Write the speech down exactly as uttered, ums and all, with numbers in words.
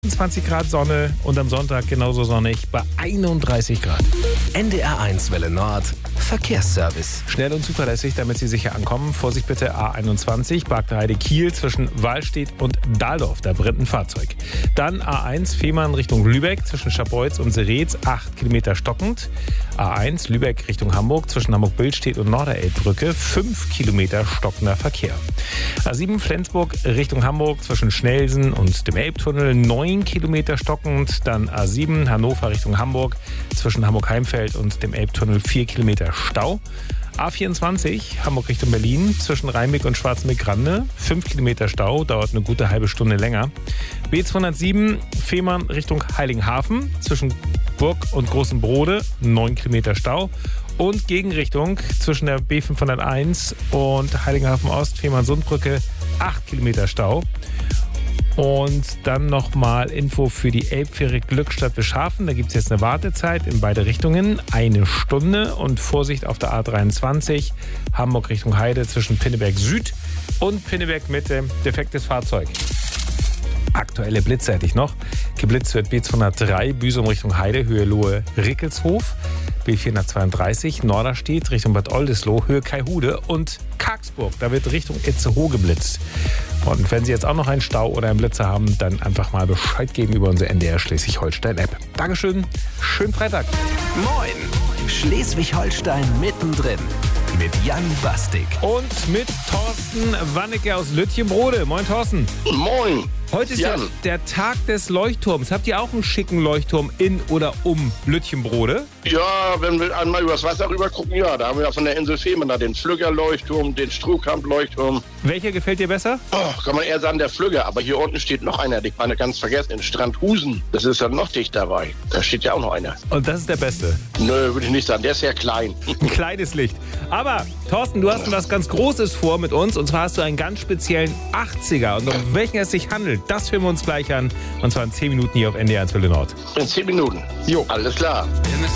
zwanzig Grad Sonne und am Sonntag genauso sonnig bei einunddreißig Grad. N D R eins Welle Nord, Verkehrsservice. Schnell und zuverlässig, damit Sie sicher ankommen. Vorsicht bitte A einundzwanzig, Bargteheide Kiel zwischen Wahlstedt und Dahldorf, da brennt ein Fahrzeug. Dann A eins, Fehmarn Richtung Lübeck zwischen Scharbeutz und Seretz, acht Kilometer stockend. A eins, Lübeck Richtung Hamburg zwischen Hamburg-Billstedt und Norderelbbrücke, fünf Kilometer stockender Verkehr. A sieben, Flensburg Richtung Hamburg zwischen Schnelsen und dem Elbtunnel, neun Kilometer stockend. Dann A sieben, Hannover Richtung Hamburg zwischen Hamburg-Heimfeld und dem Elbtunnel, vier Kilometer Stau. A vierundzwanzig, Hamburg Richtung Berlin, zwischen Rheinbeck und Schwarzenbeck-Grande, fünf Kilometer Stau, dauert eine gute halbe Stunde länger. B zweihundertsieben, Fehmarn Richtung Heiligenhafen, zwischen Burg und Großem Brode, neun Kilometer Stau. Und Gegenrichtung zwischen der B fünfhunderteins und Heiligenhafen Ost, Fehmarn-Sundbrücke, acht Kilometer Stau. Und dann nochmal Info für die Elbfähre Glückstadt-Wischhafen. Da gibt es jetzt eine Wartezeit in beide Richtungen, eine Stunde. Und Vorsicht auf der A dreiundzwanzig, Hamburg Richtung Heide zwischen Pinneberg Süd und Pinneberg Mitte, defektes Fahrzeug. Aktuelle Blitze hätte ich noch. Geblitzt wird B zweihundertdrei, Büsum Richtung Heide, Höhe Lohe Rickelshof. B vierhundertzweiunddreißig, Norderstedt Richtung Bad Oldesloe, Höhe Kaihude und Karksburg. Da wird Richtung Itzehoe geblitzt. Und wenn Sie jetzt auch noch einen Stau oder einen Blitzer haben, dann einfach mal Bescheid geben über unsere N D R Schleswig-Holstein-App. Dankeschön, schönen Freitag. Moin, Schleswig-Holstein mittendrin. Mit Jan Bastik. Und mit Thorsten Wannecke aus Lütjenbrode. Moin Thorsten. Moin. Heute ist ja der Tag des Leuchtturms. Habt ihr auch einen schicken Leuchtturm in oder um Lütjenbrode? Ja, wenn wir einmal übers Wasser rüber gucken, ja, da haben wir ja von der Insel Fehmarn da den Flügger-Leuchtturm, den Strohkamp-Leuchtturm. Welcher gefällt dir besser? Oh, kann man eher sagen, der Flügger. Aber hier unten steht noch einer, den meine ganz vergessen, in Strandhusen. Das ist dann noch dicht dabei. Da steht ja auch noch einer. Und das ist der Beste? Nö, würde ich nicht sagen. Der ist sehr klein. Ein kleines Licht. Aber, Thorsten, du hast was ganz Großes vor mit uns. Und zwar hast du einen ganz speziellen achtziger. Und um welchen es sich handelt, das hören wir uns gleich an. Und zwar in zehn Minuten hier auf N D R eins Welle Nord. In zehn Minuten? Jo. Alles klar.